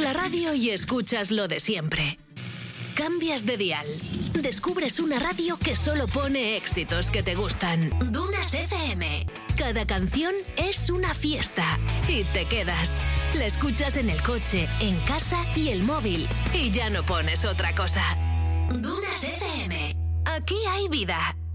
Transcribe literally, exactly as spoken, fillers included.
la radio y escuchas lo de siempre. Cambias de dial. Descubres una radio que solo pone éxitos que te gustan. Dunas F M. Cada canción es una fiesta. Y te quedas. La escuchas en el coche, en casa y el móvil. Y ya no pones otra cosa. Dunas F M. Aquí hay vida.